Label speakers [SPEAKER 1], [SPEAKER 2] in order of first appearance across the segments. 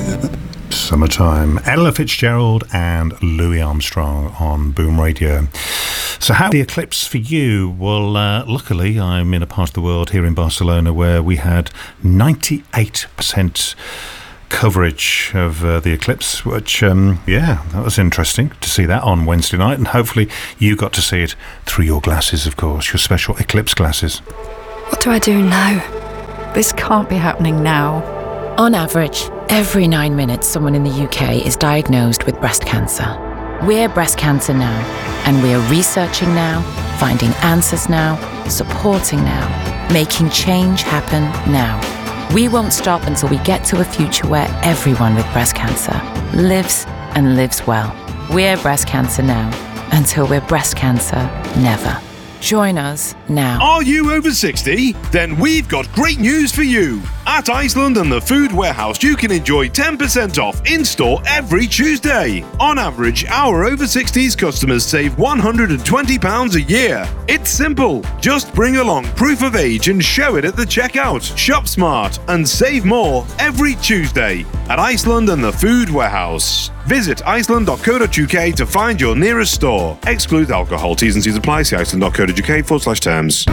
[SPEAKER 1] Summertime. Ella Fitzgerald and Louis Armstrong on Boom Radio. So how the eclipse for you? Well, luckily I'm in a part of the world here in Barcelona where we had 98% coverage of the eclipse, which, that was interesting to see that on Wednesday night, and hopefully you got to see it through your glasses, of course, your special eclipse glasses.
[SPEAKER 2] What do I do now? This can't be happening now.
[SPEAKER 3] On average, every 9 minutes someone in the UK is diagnosed with breast cancer. We're Breast Cancer Now, and we're researching now, finding answers now, supporting now, making change happen now. We won't stop until we get to a future where everyone with breast cancer lives and lives well. We're Breast Cancer Now, until we're breast cancer never. Join us now.
[SPEAKER 4] Are you over 60? Then we've got great news for you. At Iceland and the Food Warehouse, you can enjoy 10% off in-store every Tuesday. On average, our over 60s customers save £120 a year. It's simple. Just bring along proof of age and show it at the checkout. Shop smart and save more every Tuesday at Iceland and the Food Warehouse. Visit iceland.co.uk to find your nearest store. Excludes alcohol. T's and C's apply. See iceland.co.uk/terms.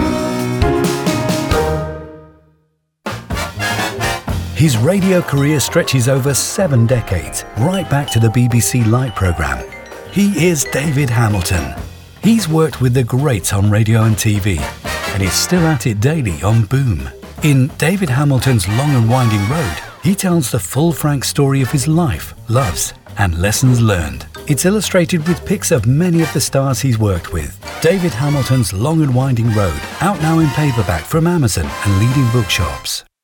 [SPEAKER 5] His radio career stretches over 7 decades, right back to the BBC Light programme. He is David Hamilton. He's worked with the greats on radio and TV, and is still at it daily on Boom. In David Hamilton's Long and Winding Road, he tells the full frank story of his life, loves, and lessons learned. It's illustrated with pics of many of the stars he's worked with. David Hamilton's Long and Winding Road, out now in paperback from Amazon and leading bookshops.